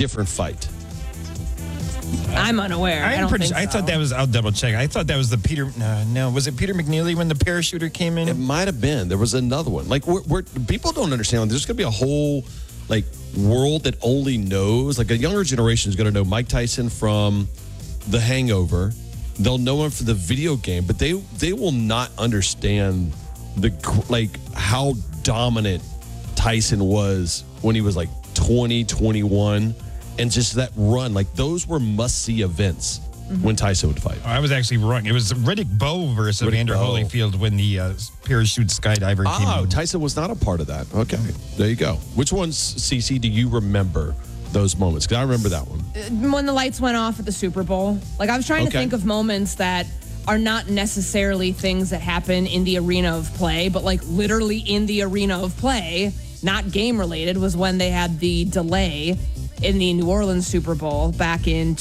different fight. I'm unaware. I don't think so. I thought that was. I'll double check. I thought that was the Peter. No. Was it Peter McNeely when the parachuter came in? It might have been. There was another one. Like we're people don't understand. There's going to be a whole world that only knows. Like a younger generation is going to know Mike Tyson from The Hangover. They'll know him for the video game, but they will not understand how dominant Tyson was when he was 20, 21. And just that run, those were must-see events when Tyson would fight. Oh, I was actually wrong. It was Riddick Bowe versus Evander Holyfield when the parachute skydiver came out. Oh, Tyson was not a part of that. Okay, there you go. Which ones, Cece, do you remember those moments? Because I remember that one. When the lights went off at the Super Bowl. I was trying to think of moments that are not necessarily things that happen in the arena of play, but literally in the arena of play, not game-related, was when they had the delay in the New Orleans Super Bowl back in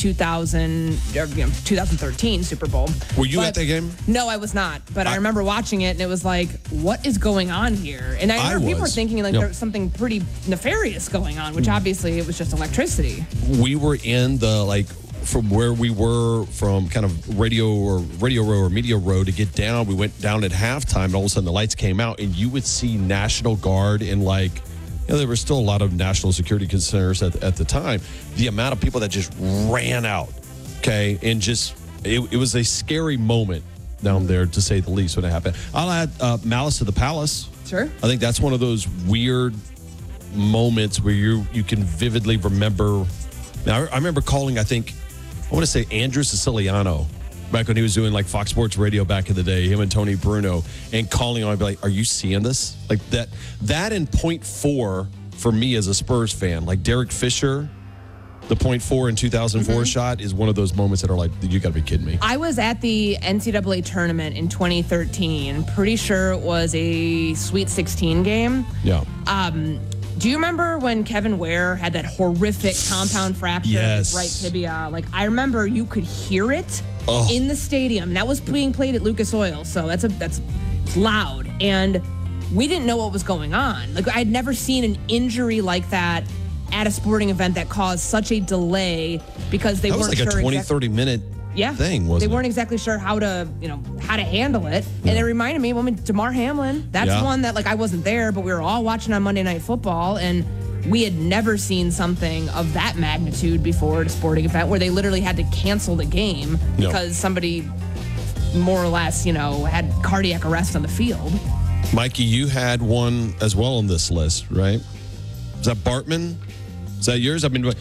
2013 Super Bowl. Were you at that game? No, I was not. But I remember watching it, and it was what is going on here? And I remember people were thinking there was something pretty nefarious going on, which obviously it was just electricity. We were in the from where we were from kind of radio row or media row to get down. We went down at halftime, and all of a sudden the lights came out, and you would see National Guard and there were still a lot of national security concerns at the time. The amount of people that just ran out, and just it was a scary moment down there, to say the least, when it happened. I'll add Malice to the Palace. Sure. I think that's one of those weird moments where you can vividly remember. Now, I remember calling, I want to say Andrew Siciliano, back when he was doing Fox Sports Radio back in the day, him and Tony Bruno, and calling on, I'd be like, are you seeing this? That and .4 for me as a Spurs fan, Derek Fisher, the .4 in 2004 shot is one of those moments that are you got to be kidding me. I was at the NCAA tournament in 2013. Pretty sure it was a Sweet 16 game. Yeah. Do you remember when Kevin Ware had that horrific compound fracture in his right tibia? I remember you could hear it in the stadium. That was being played at Lucas Oil, so that's loud. And we didn't know what was going on. I'd never seen an injury like that at a sporting event that caused such a delay because they weren't sure. That was a 20, 30 minute thing, wasn't it? They weren't exactly sure how to handle it. And it reminded me, DeMar Hamlin, that's one that I wasn't there, but we were all watching on Monday Night Football, and we had never seen something of that magnitude before at a sporting event where they literally had to cancel the game because somebody more or less, had cardiac arrest on the field. Mikey, you had one as well on this list, right? Is that Bartman? Is that yours? The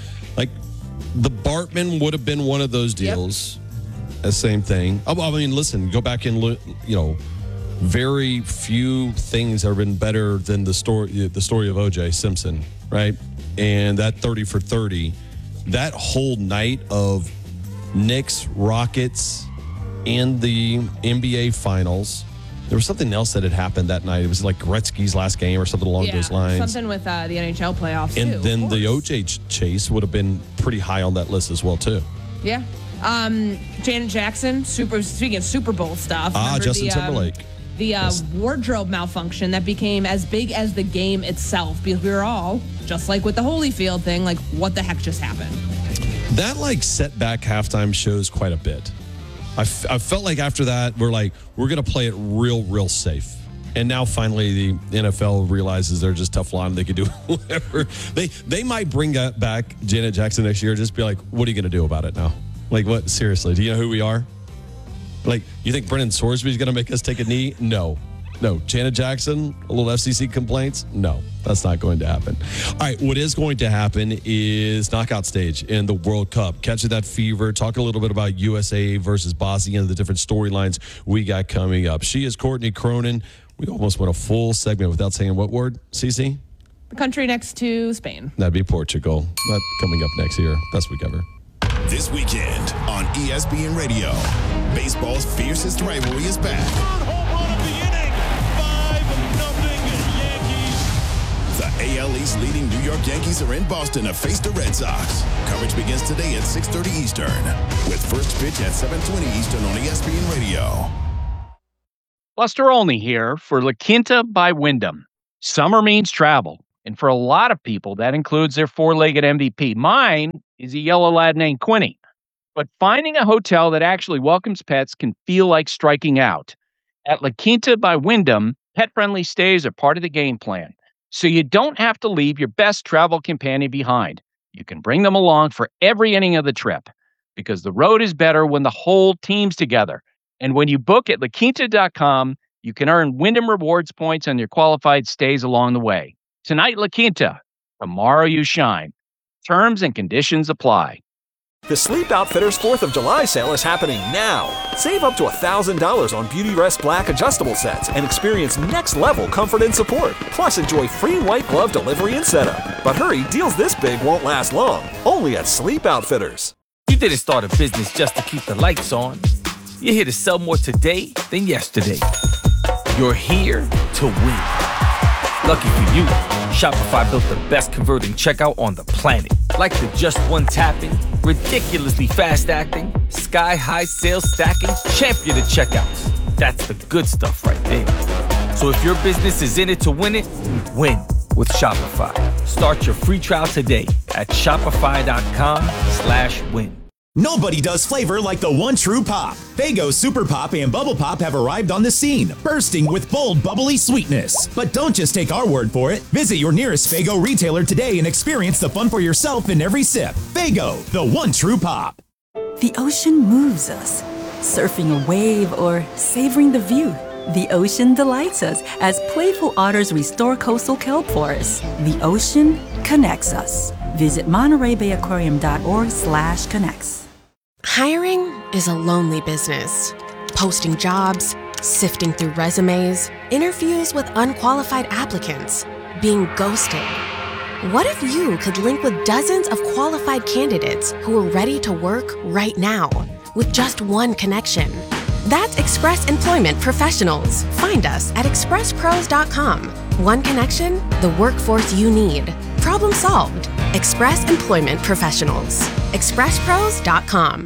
Bartman would have been one of those deals. The same thing. Listen, go back and look, very few things have been better than the story of O.J. Simpson, right? And that 30 for 30, that whole night of Knicks, Rockets, in the NBA Finals. There was something else that had happened that night. It was Gretzky's last game or something along those lines. Something with the NHL playoffs, and too. And then the O.J. chase would have been pretty high on that list as well, too. Yeah. Janet Jackson, speaking of Super Bowl stuff. Justin Timberlake. The wardrobe malfunction that became as big as the game itself, because we were all, just like with the Holyfield thing, what the heck just happened? That set back halftime shows quite a bit. I felt after that, we're going to play it real safe. And now finally the NFL realizes they're just Teflon. They can do whatever. They might bring back Janet Jackson next year. Just be what are you going to do about it now? What? Seriously, do you know who we are? You think Brendan Sorsby's going to make us take a knee? No. Janet Jackson, a little FCC complaints? No, that's not going to happen. All right, what is going to happen is knockout stage in the World Cup. Catching that fever, talk a little bit about USA versus Bosnia and the different storylines we got coming up. She is Courtney Cronin. We almost went a full segment without saying what word, Cece? The country next to Spain. That'd be Portugal. That coming up next year. Best week ever. This weekend on ESPN Radio, baseball's fiercest rivalry is back. Third home run of the inning, 5-0 Yankees. The AL East leading New York Yankees are in Boston to face the Red Sox. Coverage begins today at 6:30 Eastern, with first pitch at 7:20 Eastern on ESPN Radio. Buster Olney here for La Quinta by Wyndham. Summer means travel, And for a lot of people, that includes their four-legged MVP. Mine is a yellow lab named Quinny. But finding a hotel that actually welcomes pets can feel like striking out. At La Quinta by Wyndham, pet-friendly stays are part of the game plan. So you don't have to leave your best travel companion behind. You can bring them along for every inning of the trip, because the road is better when the whole team's together. And when you book at LaQuinta.com, you can earn Wyndham Rewards points on your qualified stays along the way. Tonight, La Quinta. Tomorrow, you shine. Terms and conditions apply. The Sleep Outfitters 4th of July sale is happening now. Save up to $1,000 on Beautyrest Black adjustable sets and experience next-level comfort and support. Plus, enjoy free white glove delivery and setup. But hurry, deals this big won't last long. Only at Sleep Outfitters. You didn't start a business just to keep the lights on. You're here to sell more today than yesterday. You're here to win. Lucky for you, Shopify built the best converting checkout on the planet. Like the just one tapping, ridiculously fast acting, sky-high sales stacking, champion of checkouts. That's the good stuff right there. So if your business is in it to win it, win with Shopify. Start your free trial today at shopify.com/win. Nobody does flavor like the one true pop. Faygo Super Pop and Bubble Pop have arrived on the scene, bursting with bold, bubbly sweetness. But don't just take our word for it. Visit your nearest Faygo retailer today and experience the fun for yourself in every sip. Faygo, the one true pop. The ocean moves us, surfing a wave or savoring the view. The ocean delights us as playful otters restore coastal kelp forests. The ocean connects us. Visit MontereyBayAquarium.org/connects. Hiring is a lonely business. Posting jobs, sifting through resumes, interviews with unqualified applicants, being ghosted. What if you could link with dozens of qualified candidates who are ready to work right now with just one connection? That's Express Employment Professionals. Find us at expresspros.com. One connection, the workforce you need. Problem solved. Express Employment Professionals. expresspros.com.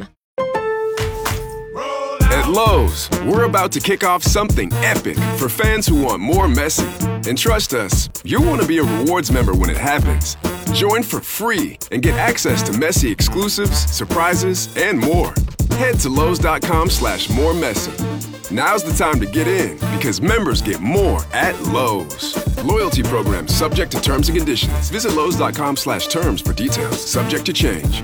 At Lowe's, we're about to kick off something epic for fans who want more Messi. And trust us, you'll want to be a rewards member when it happens. Join for free and get access to Messi exclusives, surprises, and more. Head to Lowe's.com/moremessy. Now's the time to get in because members get more at Lowe's. Loyalty program subject to terms and conditions. Visit Lowe's.com/terms for details. Subject to change.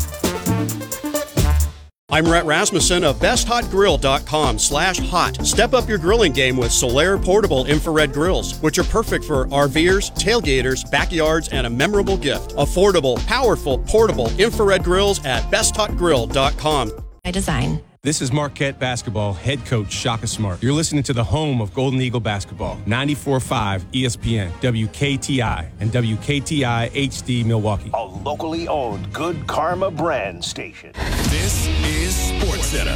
I'm Rhett Rasmussen of BestHotGrill.com/hot. Step up your grilling game with Solaire portable infrared grills, which are perfect for RVers, tailgaters, backyards, and a memorable gift. Affordable, powerful, portable infrared grills at BestHotGrill.com. By design. This is Marquette Basketball head coach Shaka Smart. You're listening to the home of Golden Eagle Basketball, 94.5 ESPN, WKTI, and WKTI HD Milwaukee. A locally owned Good Karma brand station. This is SportsCenter.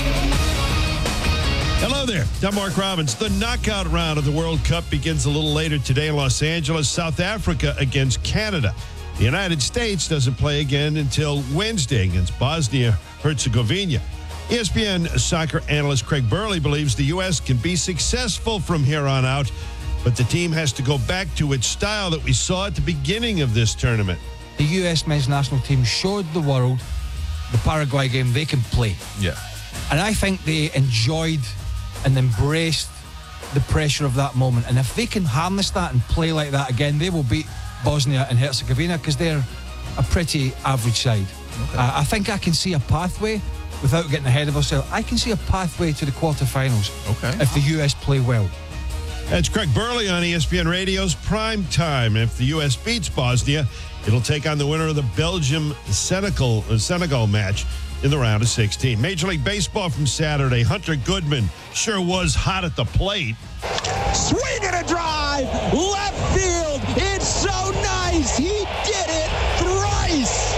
Hello there. I'm Mark Robbins. The knockout round of the World Cup begins a little later today in Los Angeles. South Africa against Canada. The United States doesn't play again until Wednesday against Bosnia-Herzegovina. ESPN soccer analyst Craig Burley believes the U.S. can be successful from here on out, but the team has to go back to its style that we saw at the beginning of this tournament. The U.S. men's national team showed the world the Paraguay game they can play. Yeah. And I think they enjoyed and embraced the pressure of that moment. And if they can harness that and play like that again, they will beat Bosnia and Herzegovina because they're a pretty average side. Okay. I think I can see a pathway. Without getting ahead of ourselves, I can see a pathway to the quarterfinals if the U.S. play well. That's Craig Burley on ESPN Radio's Prime Time. If the U.S. beats Bosnia, it'll take on the winner of the Belgium-Senegal match in the round of 16. Major League Baseball from Saturday. Hunter Goodman sure was hot at the plate. Swing and a drive, left field. It's so nice. He did it thrice.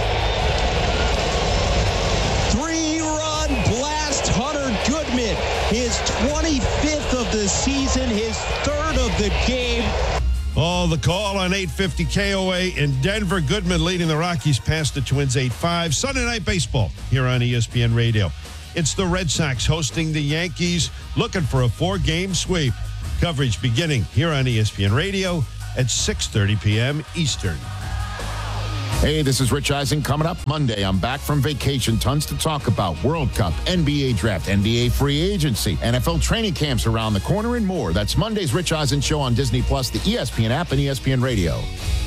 His 25th of the season, his third of the game. Oh, the call on 850 KOA in Denver. Goodman leading the Rockies past the Twins 8-5. Sunday Night Baseball here on ESPN Radio. It's the Red Sox hosting the Yankees, looking for a 4-game sweep. Coverage beginning here on ESPN Radio at 6:30 p.m. Eastern. Hey, this is Rich Eisen. Coming up Monday, I'm back from vacation. Tons to talk about. World Cup, NBA draft, NBA free agency, NFL training camps around the corner, and more. That's Monday's Rich Eisen Show on Disney+, the ESPN app, and ESPN Radio.